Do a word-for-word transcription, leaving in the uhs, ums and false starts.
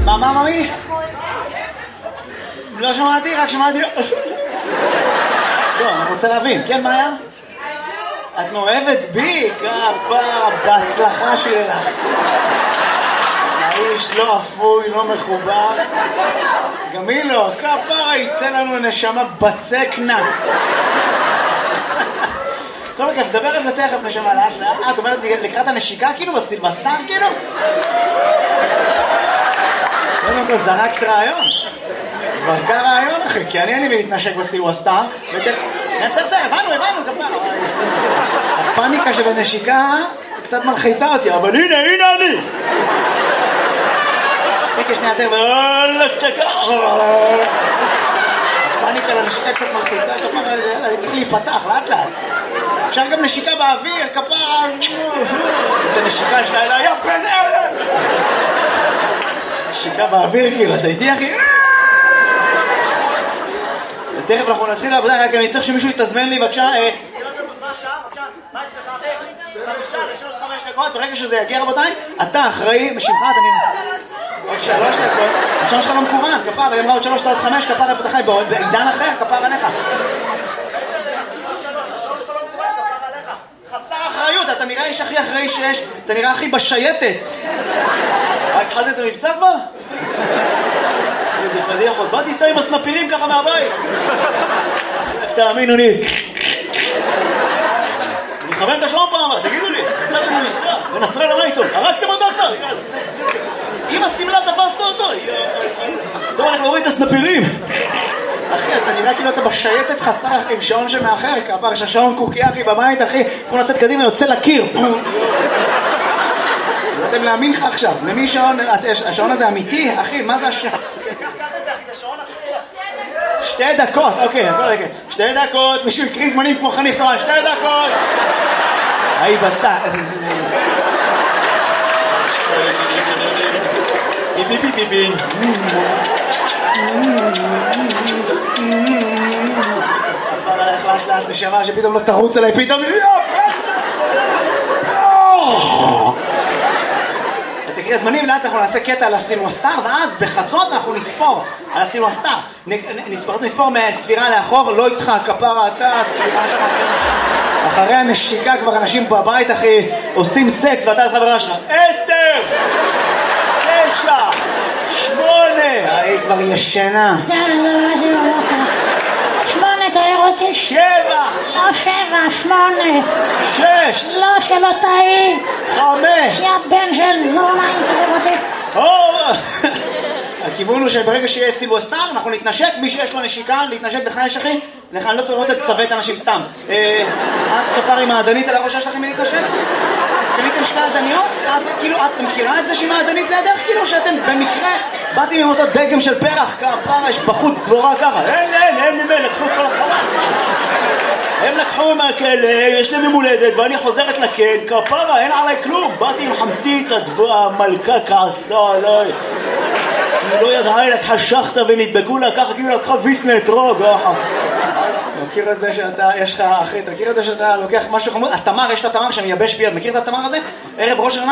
מה, מה, ממי? לא שמעתי, רק שמעתי... לא, אני רוצה להבין. כן, מה היה? את מאוהבת בי? כפרה, בהצלחה שלך. האיש לא אפוי, לא מחובר. גם היא לא. כפרה, יצא לנו נשמה בצקנה. כל כך, דבר על זה תכף נשמה לאט לאט. את אומרת לקראת הנשיקה כאילו בסילבסטר כאילו? קודם כל זרקת רעיון. זרקה רעיון אחי, כי אני אין לי להתנשק בסילבסטר. בסדר, בסדר, הבנו, הבנו, כפרה. הפאניקה של הנשיקה קצת מלחיצה אותי, אבל הנה, הנה אני. תקי שנייה יותר, ואולך צ'קה. הפאניקה לנשיקה קצת מלחיצה, כפרה, אני צריך להיפתח, לאט לאט. אפשר גם נשיקה באוויר, כפרה. את הנשיקה שלה אלה, יא בן אלה. נשיקה באוויר, כאילו, אתה איתי אחי? ותכף אנחנו נתחיל לעבודה, רק אני צריך שמישהו יתזמן לי, בבקשה. מה אצלך אחי? חמישה, יש עוד חמש דקות, ברגע שזה יגיע רבותיי, אתה אחראי, משמך, אתה נראה. עוד שלוש דקות, השעון שלך לא מקוון, כפר, היא אמרה עוד שלוש, עוד חמש, כפר, איפה אתה חי? בעידן אחר, כפר עליך. חסר אחריות, אתה נראה איש הכי אחראי שיש, אתה נראה הכי בשייטת. מה, התחלת את המבצע כבר? איזה פדיחות, בוא תסתום עם הסנפירים ככה מהבית. תאמינו לי. אני מכוון את השעון פעם, תגידו לי, יצאתם למבצע, ונסראללה מה איתו? הרגתם אותו כבר? אם הסמלה תפסת אותו, טוב, אנחנו רואים את הסנפירים. אחי, אתה נראה כאילו אתה בשייטת חסר עם שעון שמאחר, כפר, שהשעון קוקי אחי בבית, אחי, כמו לצאת קדימה, יוצא לקיר. לא יודעים להאמין לך עכשיו, למי שעון, השעון הזה אמיתי, אחי, מה זה השעון? קח את זה, אחי, זה שעון אחי. שתי דקות, אוקיי, הכל רגע. שתי דקות, מישהו יקריא זמנים כמו חניך תורן, שתי דקות. היי בצע. ביבי ביבי ביבי. עבר עליך לאט לאט נשמה שפתאום לא תרוץ עליי, פתאום... תקריא הזמנים, לאט אנחנו נעשה קטע על הסילבסטר, ואז בחצות אנחנו נספור על הסילבסטר. נספור מהספירה לאחור, לא איתך, כפרה אתה, הספירה שלך. אחרי הנשיקה כבר אנשים בבית, אחי, עושים סקס, ואתה את חברה שלך. עשר! תשע! שמונה! היא כבר ישנה. שמונה, תאר אותי. שבע! לא שבע, שמונה. שש! לא, שלא תאי. חמש! יא בן של זונה, אם תאר אותי. הכיוון הוא שברגע שיהיה סילבסטר, אנחנו נתנשק, מי שיש לו נשיקה, להתנשק בך יש אחי? לך אני לא צריך לראות לצוות אנשים סתם. את כפר עם העדנית על הראש שיש לכם מי להתנשק? קניתם שתי עדניות? אז כאילו, את מכירה את זה שהיא מעדנית לידך? כאילו שאתם במקרה באתם עם אותו דגם של פרח, כפר, יש בחוץ דבורה ככה. אין, אין, אין ממנו, לקחו את כל הסחורה. הם לקחו מהכלא, יש להם ממולדת, ואני חוזרת לכן, כפרה, אין עליי כלום. באתי עם חמציץ, הדבורה, מלכה כעסה עליי. היא לא ידעה, היא לקחה שחטה ונדבקו לה ככה, כאילו לקחה ויסנט, רוג, אוחה. מכיר את זה שאתה, יש לך, אחי, אתה מכיר את זה שאתה לוקח משהו חמוד? התמר, יש את התמר שמייבש ביד, מכיר את התמר הזה? ערב ראש השנה